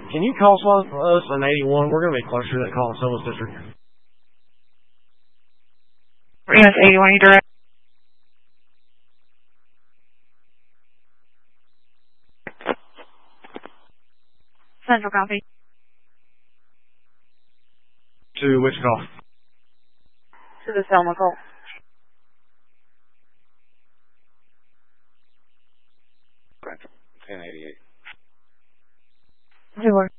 Can you call us an 81? We're going to be closer to that call in Solis District. Yes, 81, you direct. Central copy. To which call? To the Selma call. 1088. Sure.